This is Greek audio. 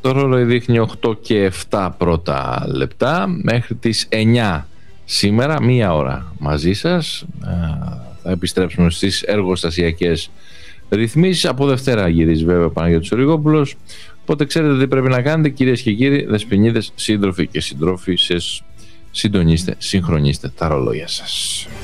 Το ρολόι δείχνει 8 και 7 πρώτα λεπτά. Μέχρι τις 9 σήμερα, 1 ώρα μαζί σας. Θα επιστρέψουμε στις εργοστασιακές ρυθμίσεις. Από Δευτέρα γυρίζει βέβαια ο Παναγιώτης Ρηγόπουλος. Οπότε ξέρετε τι πρέπει να κάνετε, κυρίες και κύριοι, δεσποινίδες, σύντροφοι και συντρόφισσες. Συντονίστε, συγχρονίστε τα ρολόγια σας.